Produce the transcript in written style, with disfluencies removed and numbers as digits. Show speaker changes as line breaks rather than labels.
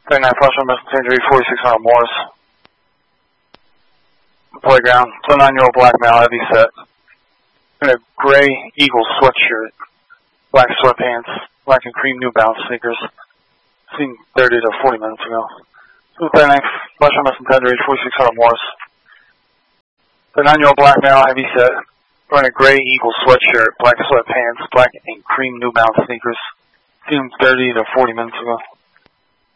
39 Flushing, Messenger Injury, 4600 Morris. Playground. It's a 9-year-old black male, heavy set. In a gray Eagles sweatshirt, black sweatpants, black and cream New Balance sneakers. Seen 30 to 40 minutes ago. 39 Flushing, Messenger Injury, 4600 Morris. The 9-year-old black male, heavy set. Wearing a gray Eagles sweatshirt, black sweatpants, black and cream New Balance sneakers. Seen 30 to 40 minutes ago.